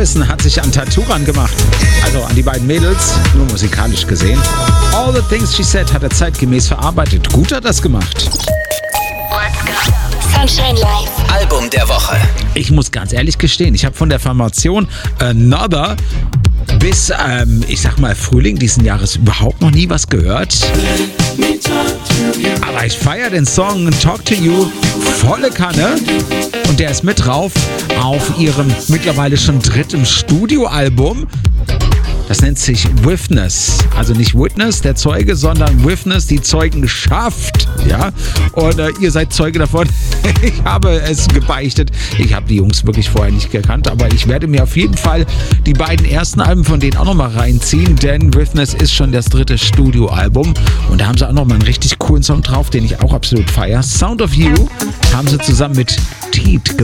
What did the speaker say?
Madison hat sich an Tattoo rangemacht. Also an die beiden Mädels, nur musikalisch gesehen. All the Things She Said hat er zeitgemäß verarbeitet. Gut hat das gemacht. Sunshine Live. Album der Woche. Ich muss ganz ehrlich gestehen, ich habe von der Formation Another bis, ich sag mal, Frühling diesen Jahres überhaupt noch nie was gehört. Aber ich feiere den Song Talk to You volle Kanne. Und der ist mit drauf auf ihrem mittlerweile schon 3. Studioalbum. Das nennt sich Witness. Also nicht Witness, der Zeuge, sondern Witness, die Zeugenschaft. Ja? Und ihr seid Zeuge davon. Ich habe es gebeichtet. Ich habe die Jungs wirklich vorher nicht gekannt, aber ich werde mir auf jeden Fall die beiden ersten Alben von denen auch nochmal reinziehen, denn Witness ist schon das 3. Studioalbum und da haben sie auch nochmal einen richtig coolen Song drauf, den ich auch absolut feiere. Sound of You haben sie zusammen mit Teet gemacht.